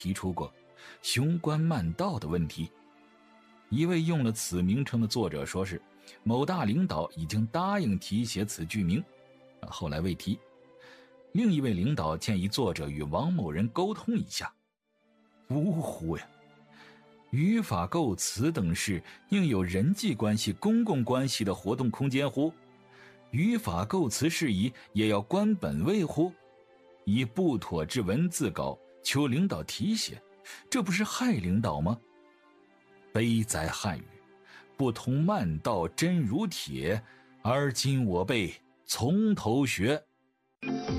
提出过雄关漫道的问题。一位用了此名称的作者说是某大领导已经答应题写此剧名，后来未提。另一位领导建议作者与王某人沟通一下。呜呼呀！语法构词等事应有人际关系、公共关系的活动空间乎？语法构词事宜也要观本位乎？以不妥之文字稿求领导题写，这不是害领导吗？悲哉汉语，不通漫道真如铁，而今我辈从头学。